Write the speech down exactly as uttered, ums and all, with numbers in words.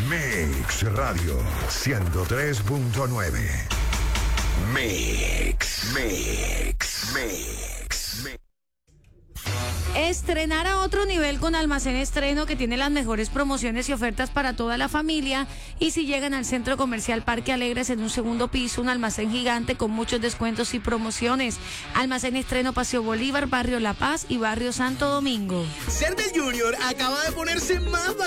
Mix Radio ciento tres punto nueve. Mix, Mix, Mix, Mix. Estrenar a otro nivel con Almacén Estreno, que tiene las mejores promociones y ofertas para toda la familia. Y si llegan al Centro Comercial Parque Alegres, en un segundo piso, un almacén gigante con muchos descuentos y promociones. Almacén Estreno, Paseo Bolívar, Barrio La Paz y Barrio Santo Domingo. Ser del Junior acaba de ponerse más barato.